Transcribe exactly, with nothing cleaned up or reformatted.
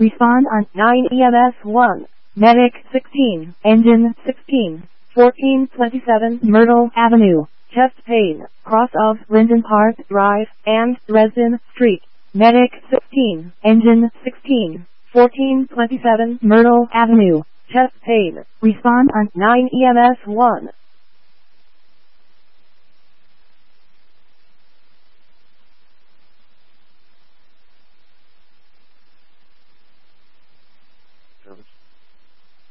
Respond on nine E M S one. Medic sixteen, Engine sixteen, fourteen twenty-seven Myrtle Avenue, chest pain, cross of Linden Park Drive and Dresden Street. Medic sixteen, Engine sixteen, fourteen twenty-seven Myrtle Avenue, chest pain. Respond on nine E M S one.